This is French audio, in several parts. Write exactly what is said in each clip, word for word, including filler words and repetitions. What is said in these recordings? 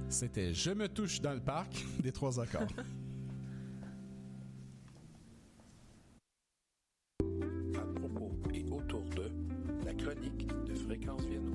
C'était « Je me touche dans le parc » des Trois Accords. À propos et autour de la chronique de Fréquence Vienno.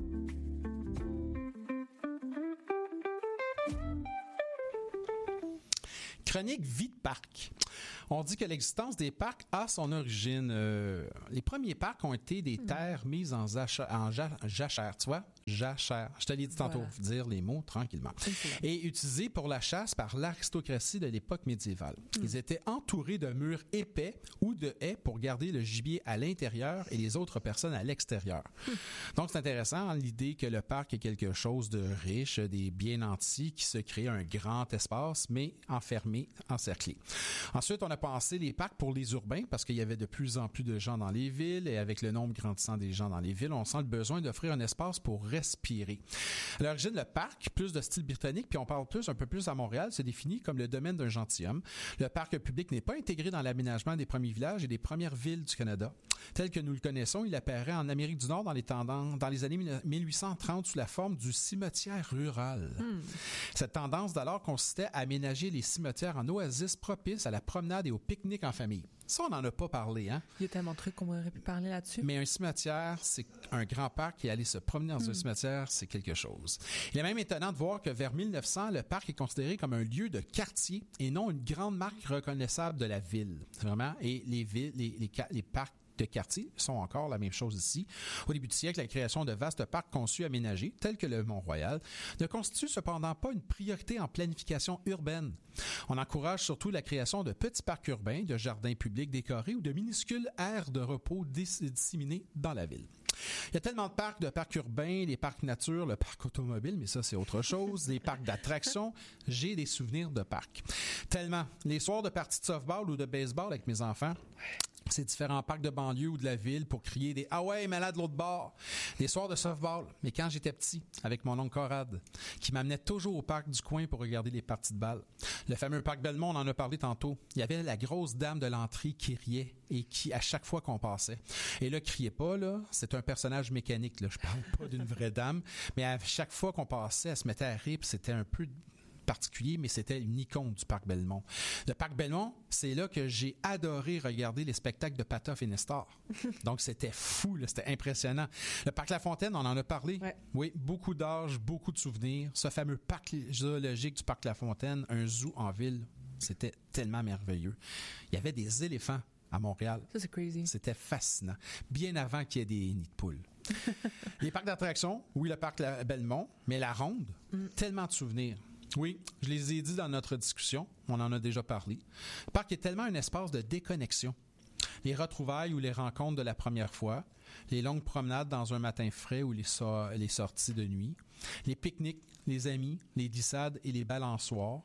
Chronique vie de parc. On dit que l'existence des parcs a son origine. Euh, les premiers parcs ont été des terres mises en, zacha- en ja- jachère, tu vois? Jachère. Je te l'ai dit tantôt, Voilà. dire les mots tranquillement. Et utilisés pour la chasse par l'aristocratie de l'époque médiévale. Mm. Ils étaient entourés de murs épais ou de haies pour garder le gibier à l'intérieur et les autres personnes à l'extérieur. Mm. Donc, c'est intéressant l'idée que le parc est quelque chose de riche, des bien nantis qui se crée un grand espace, mais enfermé, encerclé. Ensuite, on a pensé les parcs pour les urbains parce qu'il y avait de plus en plus de gens dans les villes et avec le nombre grandissant des gens dans les villes, on sent le besoin d'offrir un espace pour respirer. À l'origine, le parc, plus de style britannique, puis on parle plus, un peu plus à Montréal, se définit comme le domaine d'un gentilhomme. Le parc public n'est pas intégré dans l'aménagement des premiers villages et des premières villes du Canada. Tel que nous le connaissons, il apparaît en Amérique du Nord dans les, tendances, dans les années mille huit cent trente sous la forme du cimetière rural. Mm. Cette tendance d'alors consistait à aménager les cimetières en oasis propices à la promenade et au pique-nique en famille. Ça, on n'en a pas parlé, hein? Il y a tellement de trucs qu'on aurait pu parler là-dessus. Mais un cimetière, c'est un grand parc et aller se promener dans mm. un cimetière, c'est quelque chose. Il est même étonnant de voir que vers mille neuf cents, le parc est considéré comme un lieu de quartier et non une grande marque reconnaissable de la ville. Vraiment. Et les villes, les, les, les parcs de quartier sont encore la même chose ici. Au début du siècle, la création de vastes parcs conçus aménagés, tels que le Mont-Royal, ne constitue cependant pas une priorité en planification urbaine. On encourage surtout la création de petits parcs urbains, de jardins publics décorés ou de minuscules aires de repos disséminés dans la ville. Il y a tellement de parcs, de parcs urbains, les parcs nature, le parc automobile, mais ça, c'est autre chose, les parcs d'attractions. J'ai des souvenirs de parcs. Tellement. Les soirs de parties de softball ou de baseball avec mes enfants, ces différents parcs de banlieue ou de la ville pour crier des « Ah ouais, malade de l'autre bord ». Des soirs de softball, mais quand j'étais petit, avec mon oncle Corrad, qui m'amenait toujours au parc du coin pour regarder les parties de balle. Le fameux parc Belmont, on en a parlé tantôt. Il y avait la grosse dame de l'entrée qui riait et qui, à chaque fois qu'on passait. Et là, criait pas, là, c'est un personnage mécanique, là. Je parle pas d'une vraie dame, mais à chaque fois qu'on passait, elle se mettait à rire, puis c'était un peu particulier, mais c'était une icône du parc Belmont. Le parc Belmont, c'est là que j'ai adoré regarder les spectacles de Patof et Nestor. Donc, c'était fou, là, c'était impressionnant. Le parc La Fontaine, on en a parlé. Ouais. Oui, beaucoup d'âge, beaucoup de souvenirs. Ce fameux parc zoologique du parc La Fontaine, un zoo en ville, c'était tellement merveilleux. Il y avait des éléphants à Montréal. Ça, c'est crazy. C'était fascinant. Bien avant qu'il y ait des nids de poules. Les parcs d'attractions, oui, le parc La Belmont, mais la Ronde, mm. tellement de souvenirs. Oui, je les ai dit dans notre discussion, on en a déjà parlé. Le parc est tellement un espace de déconnexion. Les retrouvailles ou les rencontres de la première fois, les longues promenades dans un matin frais ou les, so- les sorties de nuit, les pique-niques, les amis, les glissades et les balançoires.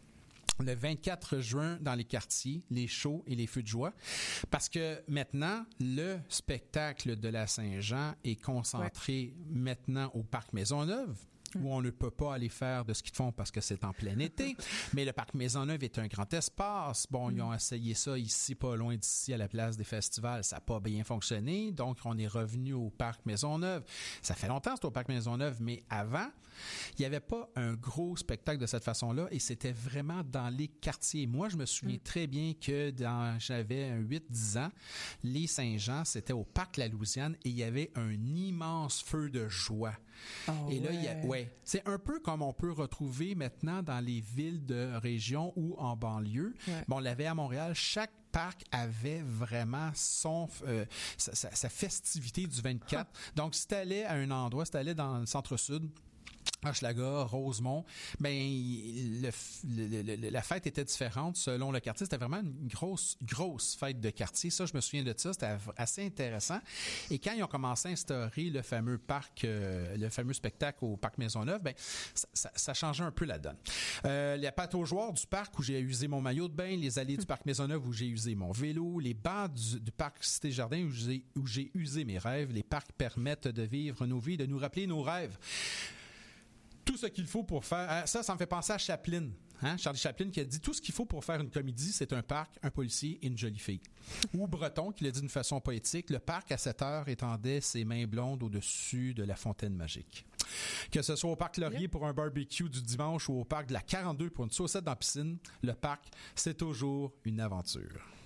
Le vingt-quatre juin dans les quartiers, les shows et les feux de joie. Parce que maintenant, le spectacle de la Saint-Jean est concentré ouais. maintenant au parc Maisonneuve, où on ne peut pas aller faire de ski de fond parce que c'est en plein été. Mais le parc Maisonneuve est un grand espace. Bon, ils ont essayé ça ici, pas loin d'ici, à la place des festivals. Ça n'a pas bien fonctionné. Donc, on est revenu au parc Maisonneuve. Ça fait longtemps que c'est au parc Maisonneuve, mais avant, il n'y avait pas un gros spectacle de cette façon-là et c'était vraiment dans les quartiers. Moi, je me souviens mm. très bien que dans, j'avais huit dix ans, les Saint-Jean, c'était au parc La Louisiane et il y avait un immense feu de joie. Oh, et là, ouais. il y a, ouais, c'est un peu comme on peut retrouver maintenant dans les villes de région ou en banlieue. Ouais. Bon, on l'avait à Montréal. Chaque parc avait vraiment son euh, sa, sa, sa festivité du vingt-quatre. Ah. Donc, si tu allais à un endroit, si tu allais dans le centre-sud, Hochelaga, Rosemont, ben le, le, le, la fête était différente selon le quartier. C'était vraiment une grosse, grosse fête de quartier. Ça, je me souviens de ça. C'était assez intéressant. Et quand ils ont commencé à instaurer le fameux parc, euh, le fameux spectacle au parc Maisonneuve, ben ça, ça, ça changeait un peu la donne. Euh, les pataugeoires du parc où j'ai usé mon maillot de bain, les allées du parc Maisonneuve où j'ai usé mon vélo, les bancs du, du parc Cité-Jardin où j'ai, où j'ai usé mes rêves. Les parcs permettent de vivre nos vies, de nous rappeler nos rêves. Tout ce qu'il faut pour faire... Ça, ça me fait penser à Chaplin. Hein? Charlie Chaplin qui a dit « Tout ce qu'il faut pour faire une comédie, c'est un parc, un policier et une jolie fille. » Ou Breton qui l'a dit d'une façon poétique « Le parc, à cette heure, étendait ses mains blondes au-dessus de la fontaine magique. » Que ce soit au parc Laurier pour un barbecue du dimanche ou au parc de la quarante-deux pour une saucette dans la piscine, le parc, c'est toujours une aventure.